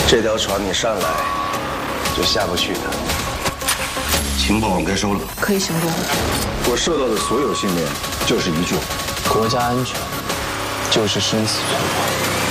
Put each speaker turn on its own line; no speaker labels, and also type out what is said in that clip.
这条船你上来就下不去的。情报网该收了，
可以行动。
我受到的所有训练就是一句话：
国家安全就是生死存亡。